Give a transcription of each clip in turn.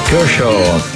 Kershaw.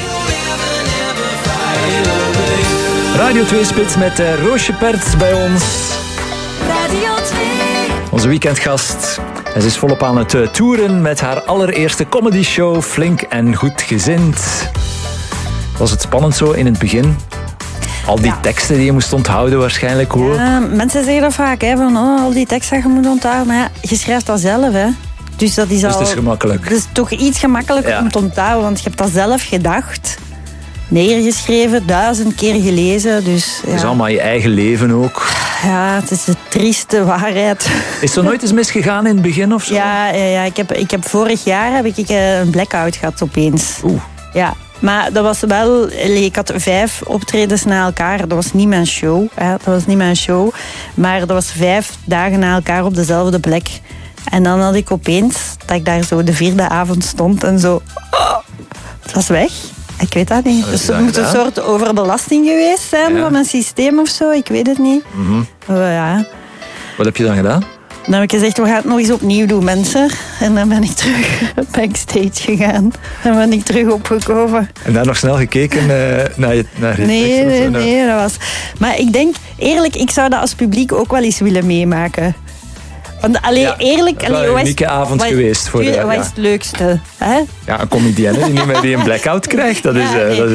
Radio 2 Spits met Roosje Perts bij ons. Radio 2. Onze weekendgast. Ze is volop aan het toeren met haar allereerste comedyshow, Flink en Goed Gezind. Was het spannend zo in het begin? Al die teksten die je moest onthouden waarschijnlijk, hoor. Ja, mensen zeggen dat vaak, hè, van al die teksten dat je moet onthouden. Maar ja, je schrijft dat zelf, hè. Dus dat is Dus het is gemakkelijk. Het is toch iets gemakkelijker om te onthouden, want je hebt dat zelf gedacht, neergeschreven, 1000 keer gelezen. Dus, ja. Het is allemaal je eigen leven ook. Ja, het is de trieste waarheid. Is er nooit eens misgegaan in het begin of zo? Ja. Ik heb vorig jaar een blackout gehad opeens. Oeh. Ja. Maar dat was wel... Ik had 5 optredens na elkaar. Dat was niet mijn show. Hè. Dat was niet mijn show. Maar dat was 5 dagen na elkaar op dezelfde plek. En dan had ik opeens dat ik daar zo de 4e avond stond en zo... Oh, het was weg. Ik weet dat niet. Dus het moet een soort overbelasting geweest zijn van mijn systeem of zo. Ik weet het niet. Mm-hmm. Ja. Wat heb je dan gedaan? Dan heb ik gezegd, we gaan het nog eens opnieuw doen, mensen. En dan ben ik terug backstage gegaan. En ben ik terug opgekomen. En daar nog snel gekeken naar je Nee, dat was... Maar ik denk, eerlijk, ik zou dat als publiek ook wel eens willen meemaken. Want eerlijk... Het is wel een unieke avond geweest. Wat is het leukste? Hè? Ja, een comedienne die een blackout krijgt. Dat is...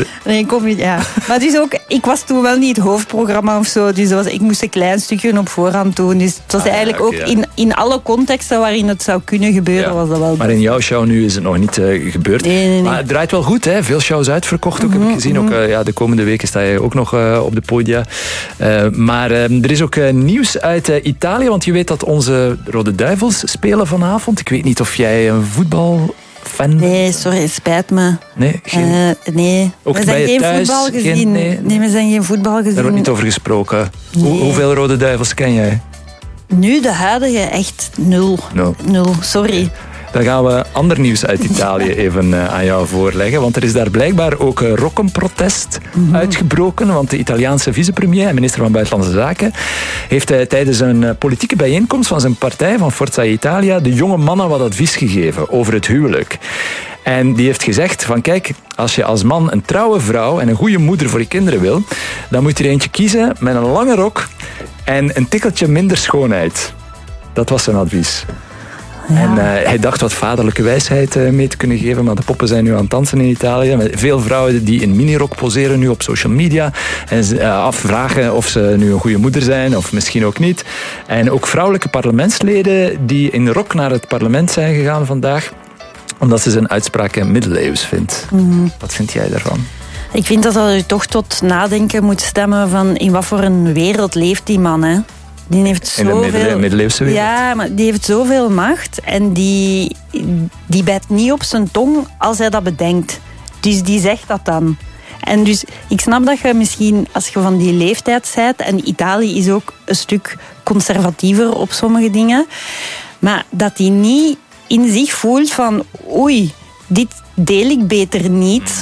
Maar dus ook, ik was toen wel niet het hoofdprogramma of zo. Dus ik moest een klein stukje op voorhand doen. Dus het was eigenlijk ook in alle contexten waarin het zou kunnen gebeuren, was dat wel. Maar in jouw show nu is het nog niet gebeurd. Nee. Maar het draait wel goed, hè? Veel shows uitverkocht ook, heb ik gezien. Ook, de komende weken sta je ook nog op de podia. Maar er is ook nieuws uit Italië, want je weet dat onze Rode Duivels spelen vanavond. Ik weet niet of jij een voetbalfan... Nee, sorry, het spijt me. Nee? Nee. Ook we zijn geen voetbalgezien. Nee, we zijn geen voetbalgezien. Daar wordt niet over gesproken. Nee. Hoeveel Rode Duivels ken jij? Nu, de huidige, echt 0. 0, sorry. Dan gaan we ander nieuws uit Italië even aan jou voorleggen. Want er is daar blijkbaar ook een rokkenprotest uitgebroken. Want de Italiaanse vicepremier en minister van Buitenlandse Zaken heeft tijdens een politieke bijeenkomst van zijn partij, van Forza Italia, de jonge mannen wat advies gegeven over het huwelijk. En die heeft gezegd van kijk, als je als man een trouwe vrouw en een goede moeder voor je kinderen wil, dan moet je er eentje kiezen met een lange rok en een tikkeltje minder schoonheid. Dat was zijn advies. Ja. En hij dacht wat vaderlijke wijsheid mee te kunnen geven, maar de poppen zijn nu aan het dansen in Italië. Met veel vrouwen die in minirok poseren nu op social media en afvragen of ze nu een goede moeder zijn of misschien ook niet. En ook vrouwelijke parlementsleden die in rok naar het parlement zijn gegaan vandaag, omdat ze zijn uitspraken middeleeuws vindt. Wat vind jij daarvan? Ik vind dat je toch tot nadenken moet stemmen van in wat voor een wereld leeft die man, hè? Die heeft zoveel... In de middeleeuwse wereld. Ja, maar die heeft zoveel macht en die bijt niet op zijn tong als hij dat bedenkt. Dus die zegt dat dan. En dus ik snap dat je misschien, als je van die leeftijd bent, en Italië is ook een stuk conservatiever op sommige dingen, maar dat hij niet in zich voelt van oei, dit deel ik beter niet.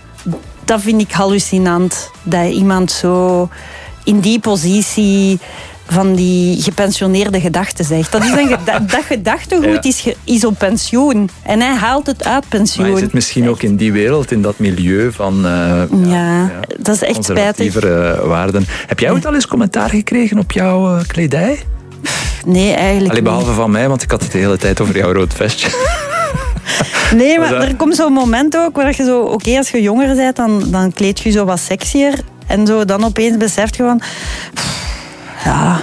Dat vind ik hallucinant. Dat iemand zo in die positie van die gepensioneerde gedachten zegt. Dat is dat gedachtegoed is op pensioen. En hij haalt het uit pensioen. Maar hij zit misschien ook in die wereld, in dat milieu van dat is echt conservatievere waarden. Heb jij ooit al eens commentaar gekregen op jouw kledij? Nee, eigenlijk niet. Behalve van mij, want ik had het de hele tijd over jouw rood vestje. Nee, maar er komt zo'n moment ook waar je zo... Oké, als je jonger bent, dan kleed je zo wat sexier. En zo dan opeens beseft je van... Ja...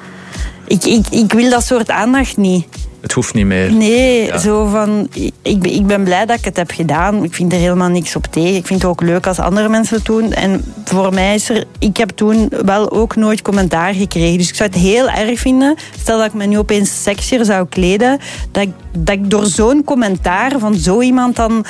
Ik wil dat soort aandacht niet. Het hoeft niet meer. Nee, zo van... Ik ben blij dat ik het heb gedaan. Ik vind er helemaal niks op tegen. Ik vind het ook leuk als andere mensen het doen. En voor mij is er... Ik heb toen wel ook nooit commentaar gekregen. Dus ik zou het heel erg vinden... Stel dat ik me nu opeens sexier zou kleden... Dat ik door zo'n commentaar van zo iemand dan...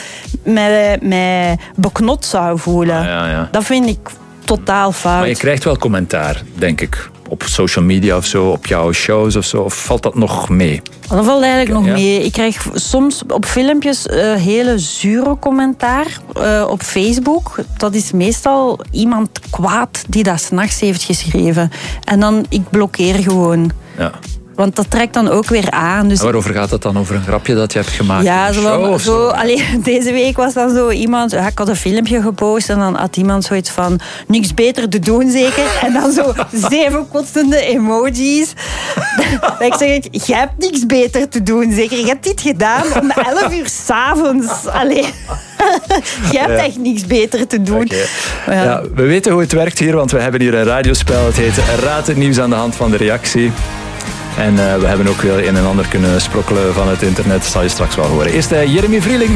mij beknot zou voelen. Ja. Dat vind ik totaal fout. Maar je krijgt wel commentaar, denk ik. Op social media of zo, op jouw shows of zo. Of valt dat nog mee? Dat valt eigenlijk nog mee. Ik krijg soms op filmpjes hele zure commentaar op Facebook. Dat is meestal iemand kwaad die dat 's nachts heeft geschreven. En dan, ik blokkeer gewoon. Ja. Want dat trekt dan ook weer aan. Dus En waarover gaat het dan? Over een grapje dat je hebt gemaakt? ja, in de show, of zo? Deze week was dan zo iemand... Ja, ik had een filmpje gepost en dan had iemand zoiets van... Niks beter te doen, zeker? En dan zo 7 kotsende emojis. Dat ik zeg, jij hebt niks beter te doen, zeker? Je hebt dit gedaan om 11 uur 's avonds. Allee... Jij hebt echt niks beter te doen. Okay. Ja, we weten hoe het werkt hier, want we hebben hier een radiospel. Het heet Raad het nieuws aan de hand van de reactie. En we hebben ook wel een en ander kunnen sprokkelen van het internet. Dat zal je straks wel horen. Eerst Jeremy Vrieling.